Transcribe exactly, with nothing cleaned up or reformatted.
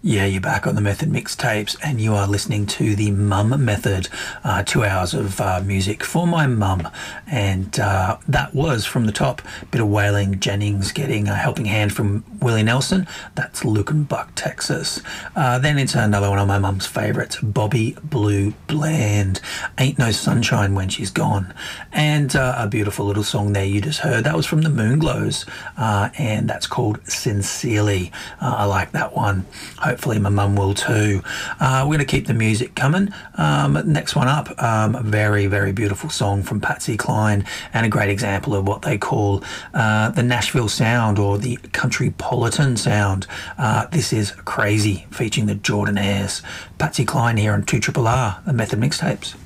Yeah, you're back on the Method mixtapes, and you are listening to the Mum Method, uh, two hours of uh, music for my mum. And uh, that was from the top, bit of Wailing Jennings getting a helping hand from Willie Nelson. That's Luke Buck, Texas. Uh, then into another one of my mum's favourites, Bobby Blue Bland, Ain't No Sunshine When She's Gone. And uh, a beautiful little song there you just heard. That was from the Moonglows, uh, and that's called Sincerely. Uh, I like that one. Hopefully my mum will too. Uh, we're going to keep the music coming. Um, next one up, um, a very, very beautiful song from Patsy Cline, and a great example of what they call uh, the Nashville sound, or the countrypolitan sound. Uh, this is Crazy, featuring the Jordanaires. Patsy Cline here on two R R R, the Method Mixtapes.